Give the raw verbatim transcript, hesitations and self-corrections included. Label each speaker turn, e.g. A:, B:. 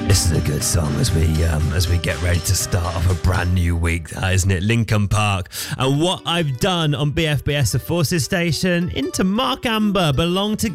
A: This is a good song as we um, as we get ready to start off a brand new week, that, isn't it? Linkin Park. And What I've Done on B F B S, the Forces station, into Mark Amber, Belong Together.